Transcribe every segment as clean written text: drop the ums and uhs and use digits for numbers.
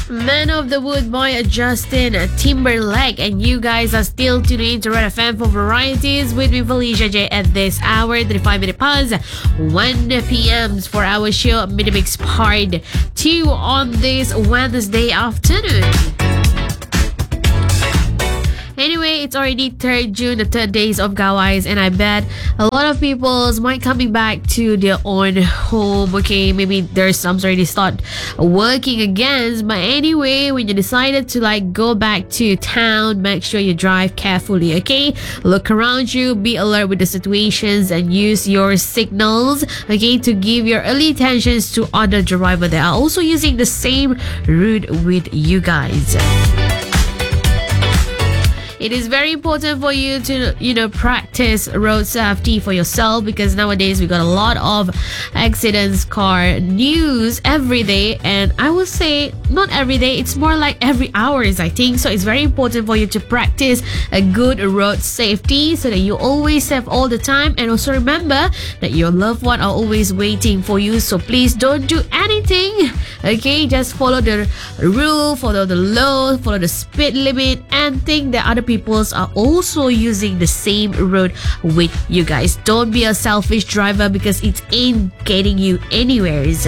Man of the Wood by Justin Timberlake, and you guys are still tuning in to Red FM for varieties with me, Felicia J, at this hour, 35-minute pause, 1 p.m. for our show, Minimix Part 2 on this Wednesday afternoon. Anyway, it's already 3rd June, the 3rd days of Gawais, and I bet a lot of people might coming back to their own home. Okay, maybe there's some already start working again. But anyway, when you decided to go back to town, make sure you drive carefully. Okay, look around you, be alert with the situations, and use your signals. Okay, to give your early attentions to other drivers that are also using the same route with you guys. It is very important for you to, practice road safety for yourself, because nowadays we got a lot of accidents, car news every day. And I would say not every day, it's more like every hours, I think. So it's very important for you to practice a good road safety so that you always safe all the time. And also remember that your loved one are always waiting for you. So please don't do anything. Okay, just follow the rule, follow the law, follow the speed limit, and think that other people are also using the same road with you guys. Don't be a selfish driver, because it ain't getting you anywheres.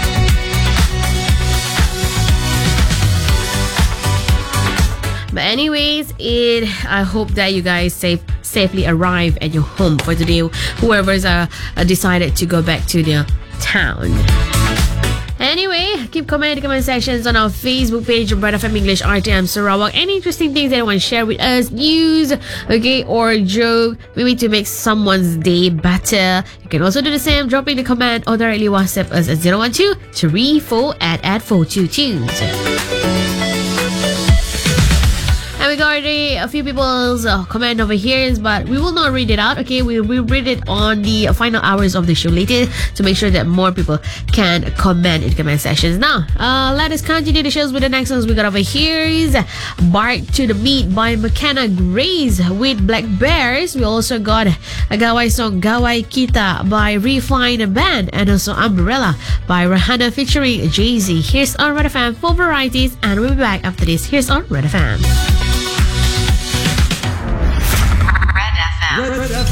But anyways, I hope that you guys safely arrive at your home for today, whoever's decided to go back to their town. Anyway, keep commenting in the comment sections on our Facebook page, Red FM English RTM Sarawak. Any interesting things that you want to share with us, news, okay, or joke, maybe to make someone's day better. You can also do the same, drop in the comment or directly WhatsApp us at 012-34@422. And we got already a few people's comment over here, but we will not read it out. Okay, we will read it on the final hours of the show later to make sure that more people can comment in the comment sections. Now, let us continue the shows with the next ones we got over here. Is Bark to the Meat by McKenna Grace with Black Bears. We also got a Gawai song, Gawai Kita by Refine Band, and also Umbrella by Rihanna featuring Jay-Z. Here's on Red FM for varieties, and we'll be back after this. Here's on Red FM. Red FM.